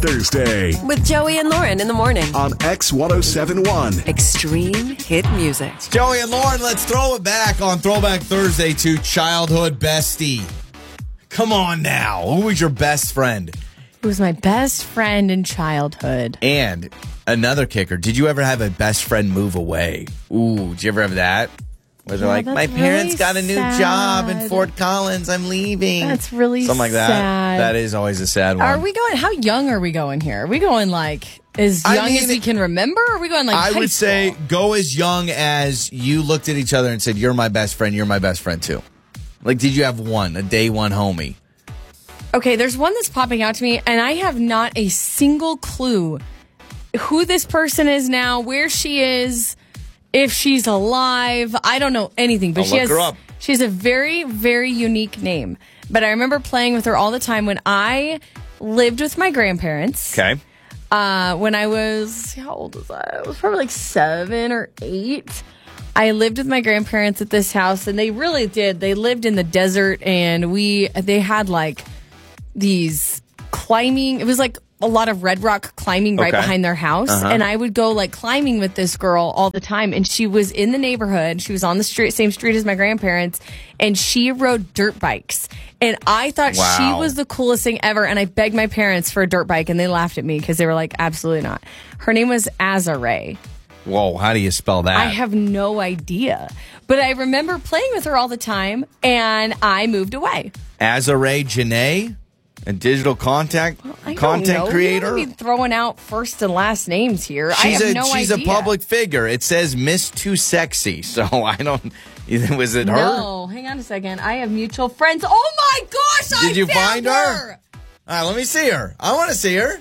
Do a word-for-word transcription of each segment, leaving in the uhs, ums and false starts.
Thursday with Joey and Lauren in the morning on X ten seventy-one. Extreme Hit Music. It's Joey and Lauren, let's throw it back on Throwback Thursday to childhood bestie. Come on now. Who was your best friend? Who was my best friend in childhood? And another kicker, did you ever have a best friend move away? Ooh, did you ever have that? Where they're Yeah, like, that's my parents really got a new sad. job in Fort Collins. I'm leaving. That's really Something like that. sad. That is always a sad one. Are we going, how young are we going here? Are we going like as I young mean, as we can remember? Or are we going like I high would school? say go as young as you looked at each other and said, you're my best friend, you're my best friend too. Like, did you have one, a day one homie? Okay, there's one that's popping out to me, and I have not a single clue who this person is now, where she is, if she's alive. I don't know anything, but I'll she look has her up. she has a very, very unique name. But I remember playing with her all the time when I lived with my grandparents. Okay. Uh, when I was, how old was I? I was probably like seven or eight. I lived with my grandparents at this house, and they really did. They lived in the desert, and we they had like these climbing. It was like a lot of red rock climbing right Okay. behind their house. Uh-huh. And I would go like climbing with this girl all the time. And she was in the neighborhood. She was on the street, same street as my grandparents. And she rode dirt bikes. And I thought Wow. she was the coolest thing ever. And I begged my parents for a dirt bike, and they laughed at me because they were like, absolutely not. Her name was Azare. Whoa, how do you spell that? I have no idea. But I remember playing with her all the time, and I moved away. Azare Janae, a digital contact I don't content know. creator. You don't be throwing out first and last names here. I She's have a no she's idea. a public figure. It says Miss Too Sexy, so I don't. Was it her? No, hang on a second. I have mutual friends. Oh my gosh! I Did you found find her? All right, let me see her. I want to see her.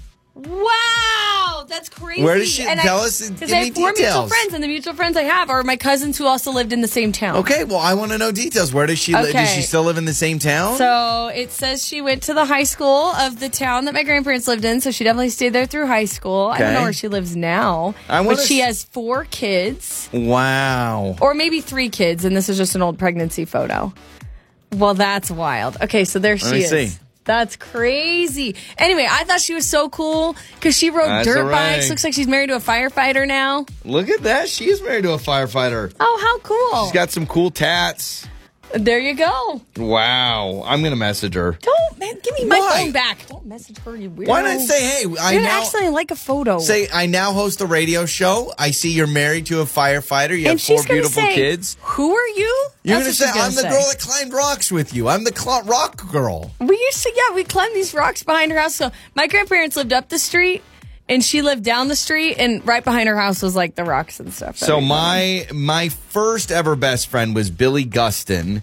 Wow, that's crazy. Where does she- And tell I, us and Because give I me have four mutual details. friends, and the mutual friends I have are my cousins who also lived in the same town. Okay, well, I want to know details. Where does she live? Does Okay. she still live in the same town? So it says she went to the high school of the town that my grandparents lived in, so she definitely stayed there through high school. I don't Okay. know where she lives now, I wanna but she s- has four kids, Wow. or maybe three kids, and this is just an old pregnancy photo. Well, that's wild. Okay, so there she me is. see. That's crazy. Anyway, I thought she was so cool because she rode That's dirt all right. bikes. Looks like she's married to a firefighter now. Look at that. She is married to a firefighter. Oh, how cool. She's got some cool tats. There you go. Wow. I'm going to message her. Don't, man, give me my Why? phone back. Don't message her, you weirdo. Why not say, hey, I You're now actually like a photo. say I now host a radio show. I see you're married to a firefighter. You have and four she's gonna beautiful say, kids. Who are you? You're That's going to what say she's I'm the gonna girl that climbed rocks with you. I'm the cl- rock girl. We used to, yeah, we climbed these rocks behind her house. So my grandparents lived up the street, and she lived down the street, and right behind her house was like the rocks and stuff. So That'd be my my first ever best friend was Billy Gustin,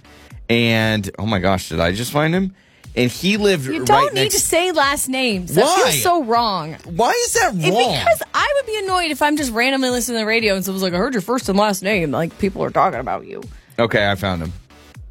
and oh my gosh, did I just find him? And he lived fun. You right don't need next. to say last names. That Why? feels so wrong. Why is that wrong? It- because I would be annoyed if I'm just randomly listening to the radio and someone's like, I heard your first and last name. Like, people are talking about you. Okay, I found him.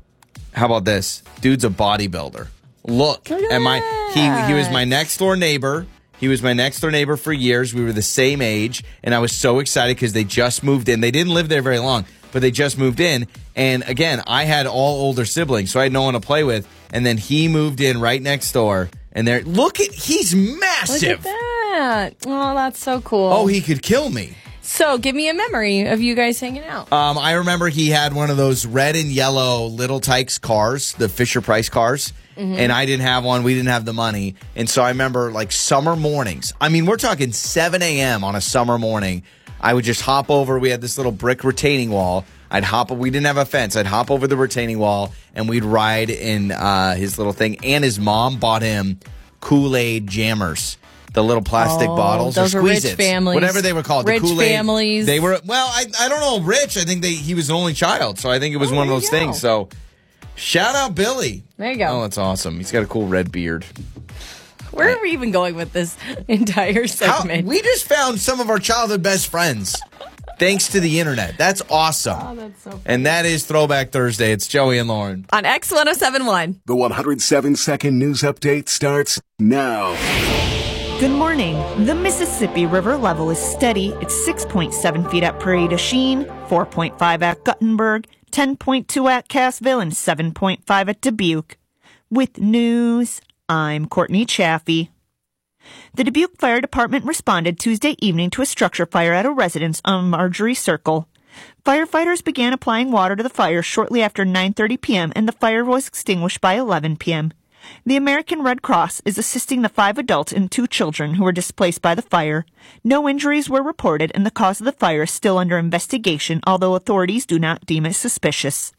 How about this? Dude's a bodybuilder. Look, Look at am I? He he was that. my next door neighbor. He was my next door neighbor for years. We were the same age, and I was so excited because they just moved in. They didn't live there very long, but they just moved in. And again, I had all older siblings, so I had no one to play with. And then he moved in right next door, and there. Look at he's Look massive. at that. Oh, that's so cool. Oh, he could kill me. So, give me a memory of you guys hanging out. Um, I remember he had one of those red and yellow Little Tykes cars, the Fisher Price cars, Mm-hmm. and I didn't have one. We didn't have the money, and so I remember like summer mornings. I mean, we're talking seven a.m. on a summer morning. I would just hop over. We had this little brick retaining wall. I'd hop. We didn't have a fence. I'd hop over the retaining wall, and we'd ride in uh, his little thing. And his mom bought him Kool-Aid jammers. The little plastic Oh, bottles, those or are rich Squeeze-Its, families. whatever they were called. Rich the Kool-Aid. families. They were well. I I don't know, rich. I think they he was an only child, so I think it was Oh, one of there those you things. So, shout out Billy. There you go. Oh, that's awesome. He's got a cool red beard. Where are we even going with this entire How, segment? we just found some of our childhood best friends, thanks to the internet. That's awesome. Oh, that's so funny. And that is Throwback Thursday. It's Joey and Lauren. On X ten seventy-one. The one hundred seven second news update starts now. Good morning. The Mississippi River level is steady. It's six point seven feet at Prairie du Chien, four point five at Guttenberg, ten point two at Cassville, and seven point five at Dubuque. With news, I'm Courtney Chaffee. The Dubuque Fire Department responded Tuesday evening to a structure fire at a residence on Marjorie Circle. Firefighters began applying water to the fire shortly after nine thirty p.m. and the fire was extinguished by eleven p.m. The American Red Cross is assisting the five adults and two children who were displaced by the fire. No injuries were reported and the cause of the fire is still under investigation, although authorities do not deem it suspicious.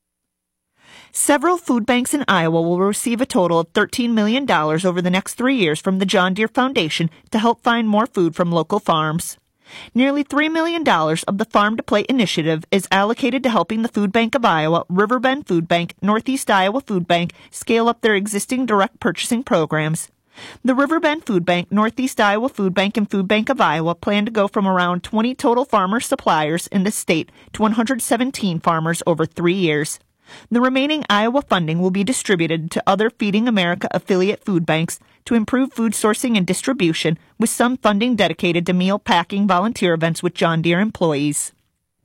Several food banks in Iowa will receive a total of thirteen million dollars over the next three years from the John Deere Foundation to help find more food from local farms. Nearly three million dollars of the Farm to Plate initiative is allocated to helping the Food Bank of Iowa, Riverbend Food Bank, Northeast Iowa Food Bank scale up their existing direct purchasing programs. The Riverbend Food Bank, Northeast Iowa Food Bank, and Food Bank of Iowa plan to go from around twenty total farmer suppliers in the state to one hundred seventeen farmers over three years. The remaining Iowa funding will be distributed to other Feeding America affiliate food banks to improve food sourcing and distribution, with some funding dedicated to meal packing volunteer events with John Deere employees.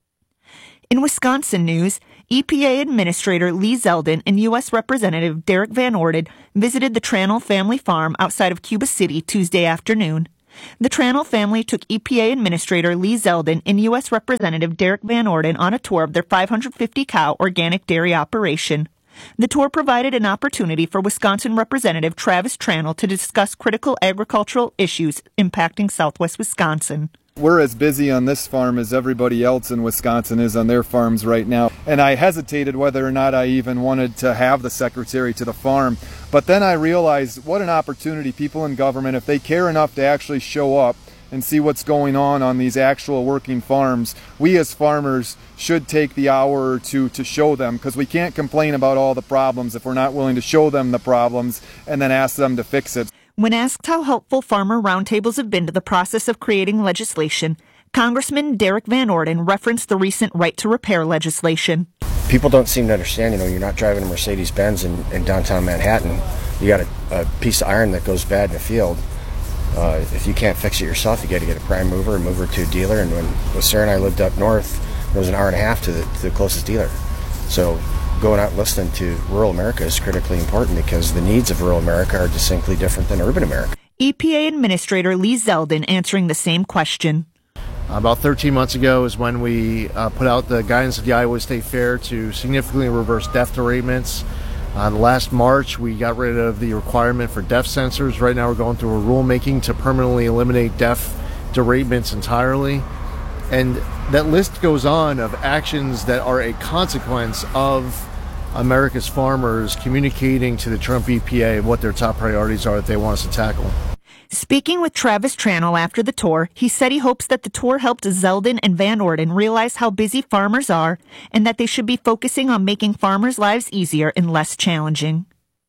In Wisconsin news, E P A Administrator Lee Zeldin and U S Representative Derek Van Orden visited the Tranel family farm outside of Cuba City Tuesday afternoon. The Tranel family took E P A Administrator Lee Zeldin and U S Representative Derek Van Orden on a tour of their five hundred fifty cow organic dairy operation. The tour provided an opportunity for Wisconsin Representative Travis Tranel to discuss critical agricultural issues impacting southwest Wisconsin. We're as busy on this farm as everybody else in Wisconsin is on their farms right now. And I hesitated whether or not I even wanted to have the secretary to the farm. But then I realized what an opportunity people in government, if they care enough to actually show up and see what's going on on these actual working farms, we as farmers should take the hour or two to show them, because we can't complain about all the problems if we're not willing to show them the problems and then ask them to fix it. When asked how helpful farmer roundtables have been to the process of creating legislation, Congressman Derek Van Orden referenced the recent right to repair legislation. People don't seem to understand, you know, you're not driving a Mercedes-Benz in, in downtown Manhattan. You got a, a piece of iron that goes bad in the field. Uh, if you can't fix it yourself, you got to get a prime mover and move her to a dealer. And when, when Sarah and I lived up north, it was an hour and a half to the, to the closest dealer. So going out and listening to rural America is critically important, because the needs of rural America are distinctly different than urban America. E P A Administrator Lee Zeldin answering the same question. About thirteen months ago is when we uh, put out the guidance of the Iowa State Fair to significantly reverse death deratements. Uh, last March, we got rid of the requirement for death sensors. Right now, we're going through a rulemaking to permanently eliminate death deratements entirely. And that list goes on of actions that are a consequence of America's farmers communicating to the Trump E P A what their top priorities are that they want us to tackle. Speaking with Travis Tranel after the tour, he said he hopes that the tour helped Zeldin and Van Orden realize how busy farmers are and that they should be focusing on making farmers' lives easier and less challenging.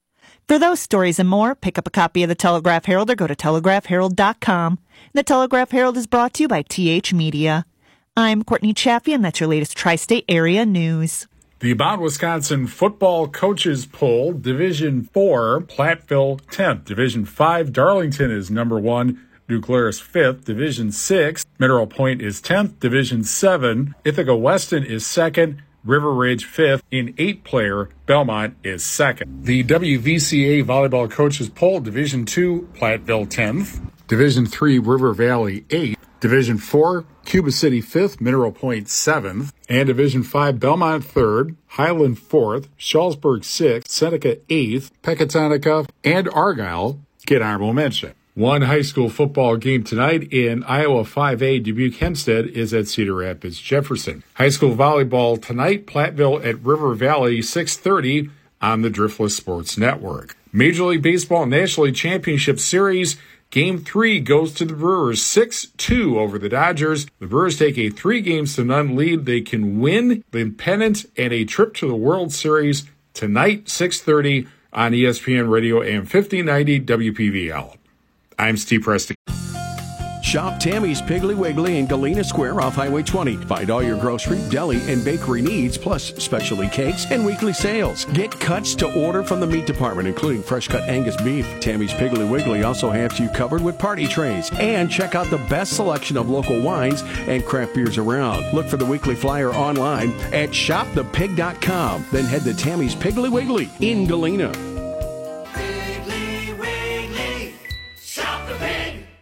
For those stories and more, pick up a copy of the Telegraph Herald or go to telegraph herald dot com. The Telegraph Herald is brought to you by T H Media. I'm Courtney Chaffee, and that's your latest Tri-State Area news. The About Wisconsin football coaches poll, Division four, Platteville tenth. Division five, Darlington is number one. New Glarus fifth. Division six, Mineral Point is tenth. Division seven, Ithaca Weston is second. River Ridge fifth. In eight-player, Belmont is second. The W V C A volleyball coaches poll, Division two, Platteville tenth. Division three, River Valley eighth. Division four, Cuba City fifth, Mineral Point seventh, and Division five, Belmont third, Highland fourth, Shullsburg sixth, Seneca eighth, Pecatonica, and Argyle get honorable mention. One high school football game tonight in Iowa five A, Dubuque Hempstead is at Cedar Rapids Jefferson. High school volleyball tonight, Platteville at River Valley, six thirty on the Driftless Sports Network. Major League Baseball National League Championship Series, Game three goes to the Brewers, six two over the Dodgers. The Brewers take a three games to none lead. They can win the pennant and a trip to the World Series tonight, six thirty on E S P N Radio and fifteen ninety W P V L. I'm Steve Preston. Shop Tammy's Piggly Wiggly in Galena Square off Highway twenty. Find all your grocery, deli, and bakery needs, plus specialty cakes and weekly sales. Get cuts to order from the meat department, including fresh-cut Angus beef. Tammy's Piggly Wiggly also has you covered with party trays. And check out the best selection of local wines and craft beers around. Look for the weekly flyer online at shop the pig dot com. Then head to Tammy's Piggly Wiggly in Galena. Piggly Wiggly, shop the pig.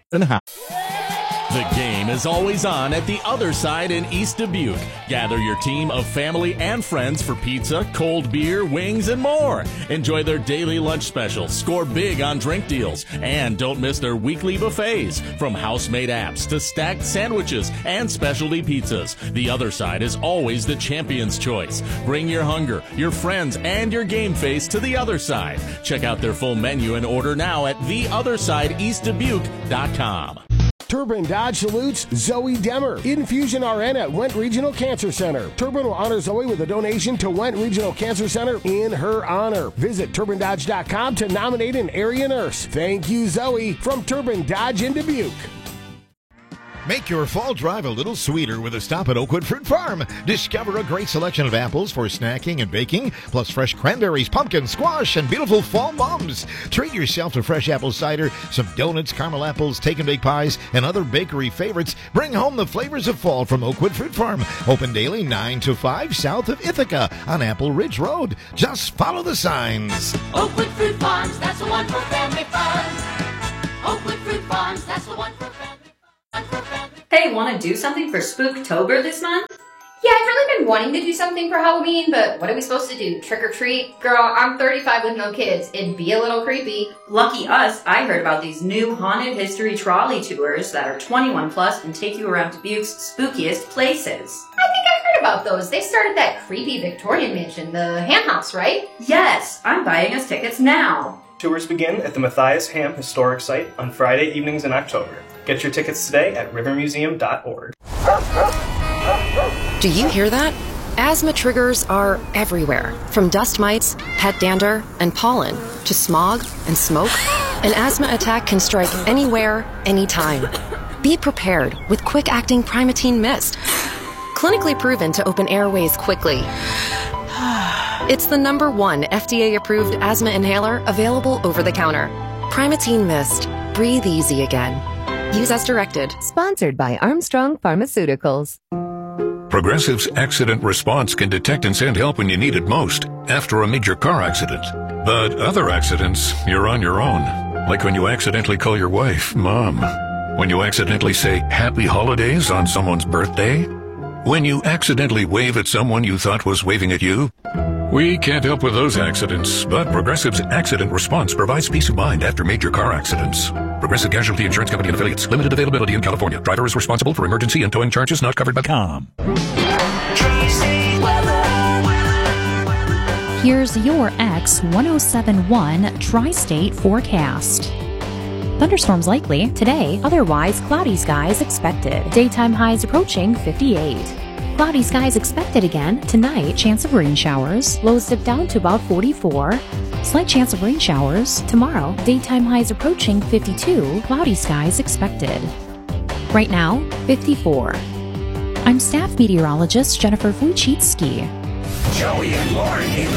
and half. The game is always on at The Other Side in East Dubuque. Gather your team of family and friends for pizza, cold beer, wings, and more. Enjoy their daily lunch specials, score big on drink deals, and don't miss their weekly buffets. From house-made apps to stacked sandwiches and specialty pizzas, The Other Side is always the champion's choice. Bring your hunger, your friends, and your game face to The Other Side. Check out their full menu and order now at the other side east dubuque dot com. Turbin Dodge salutes Zoe Demmer, Infusion R N at Went Regional Cancer Center. Turbin will honor Zoe with a donation to Went Regional Cancer Center in her honor. Visit turbin dodge dot com to nominate an area nurse. Thank you, Zoe, from Turbin Dodge in Dubuque. Make your fall drive a little sweeter with a stop at Oakwood Fruit Farm. Discover a great selection of apples for snacking and baking, plus fresh cranberries, pumpkin, squash, and beautiful fall mums. Treat yourself to fresh apple cider, some donuts, caramel apples, take and bake pies, and other bakery favorites. Bring home the flavors of fall from Oakwood Fruit Farm. Open daily nine to five south of Ithaca on Apple Ridge Road. Just follow the signs. Oakwood Fruit Farms, that's the one for family fun. Oakwood Fruit Farms, that's the one for family fun. Hey, want to do something for Spooktober this month? Yeah, I've really been wanting to do something for Halloween, but what are we supposed to do? Trick or treat? Girl, I'm thirty-five with no kids. It'd be a little creepy. Lucky us, I heard about these new haunted history trolley tours that are twenty-one plus and take you around Dubuque's spookiest places. I think I've heard about those. They started that creepy Victorian mansion, the Ham House, right? Yes, I'm buying us tickets now. Tours begin at the Matthias Ham Historic Site on Friday evenings in October. Get your tickets today at river museum dot org. Do you hear that? Asthma triggers are everywhere, from dust mites, head dander, and pollen, to smog and smoke. An asthma attack can strike anywhere, anytime. Be prepared with quick-acting Primatene Mist. Clinically proven to open airways quickly. It's the number one F D A-approved asthma inhaler available over the counter. Primatene Mist. Breathe easy again. Use as directed. Sponsored by Armstrong Pharmaceuticals. Progressive's Accident Response can detect and send help when you need it most, after a major car accident. But other accidents, you're on your own. Like when you accidentally call your wife Mom. When you accidentally say Happy Holidays on someone's birthday. When you accidentally wave at someone you thought was waving at you. We can't help with those accidents, but Progressive's Accident Response provides peace of mind after major car accidents. Progressive Casualty Insurance Company and Affiliates. Limited availability in California. Driver is responsible for emergency and towing charges not covered by C O M. Here's your X one oh seven point one Tri-State forecast. Thunderstorms likely today, otherwise cloudy skies expected. Daytime highs approaching fifty-eight. Cloudy skies expected again tonight. Chance of rain showers. Lows dip down to about forty-four. Slight chance of rain showers tomorrow. Daytime highs approaching fifty-two. Cloudy skies expected. Right now, fifty-four. I'm staff meteorologist Jennifer Wojcicki. Joey and Lauren.